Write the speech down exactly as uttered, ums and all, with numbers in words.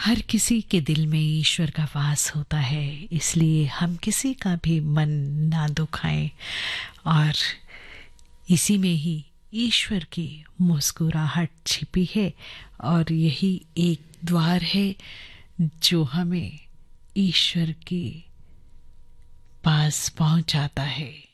हर किसी के दिल में ईश्वर का वास होता है, इसलिए हम किसी का भी मन ना दुखाएं और इसी में ही ईश्वर की मुस्कुराहट छिपी है और यही एक द्वार है जो हमें ईश्वर के पास पहुंचाता है।